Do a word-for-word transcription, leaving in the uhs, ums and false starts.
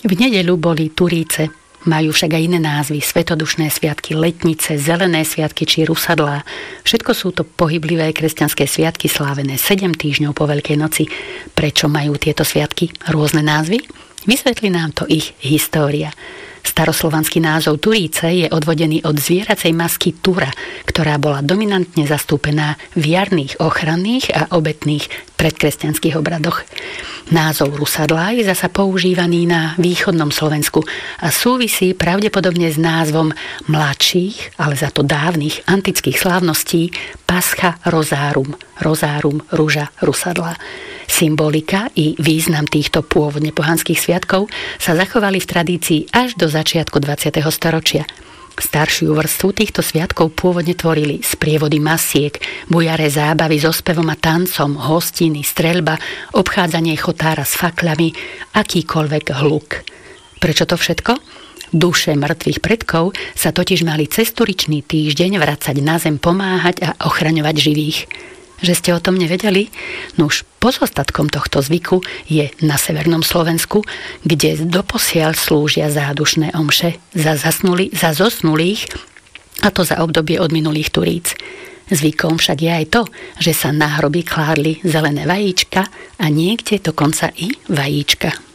V nedeľu boli Turíce, majú však aj iné názvy, svetodušné sviatky, letnice, zelené sviatky či rusadlá. Všetko sú to pohyblivé kresťanské sviatky slávené sedem týždňov po Veľkej noci. Prečo majú tieto sviatky rôzne názvy? Vysvetlí nám to ich história. Staroslovanský názov Turíce je odvodený od zvieracej masky Tura, ktorá bola dominantne zastúpená v jarných, ochranných a obetných predkresťanských obradoch. Názov rusadlá je zasa používaný na východnom Slovensku a súvisí pravdepodobne s názvom mladších, ale za to dávnych antických slávností Pascha Rozárum, Rozárum, ruža, rusadla. Symbolika i význam týchto pôvodne pohanských sviatkov sa zachovali v tradícii až do začiatku dvadsiateho storočia. Staršiu vrstvu týchto sviatkov pôvodne tvorili sprievody masiek, bujaré zábavy so spevom a tancom, hostiny, streľba, obchádzanie chotára s faklami, akýkoľvek hluk. Prečo to všetko? Duše mŕtvych predkov sa totiž mali cez turičný týždeň vracať na zem, pomáhať a ochraňovať živých. Že ste o tom nevedeli? Nuž, pozostatkom tohto zvyku je na severnom Slovensku, kde doposiaľ slúžia zádušné omše za, zasnuli, za zosnulých, a to za obdobie od minulých Turíc. Zvykom však je aj to, že sa na hroby kládli zelené vajíčka a niekde dokonca i vajíčka.